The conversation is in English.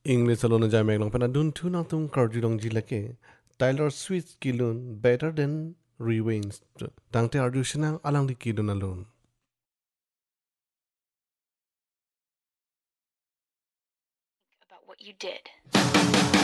English alone jai meg long pena dun tu na tum karju dong ji lake. Taylor Swift kilun better than Rewind. Dangte arju shinang alang di kilun alone. About what you did.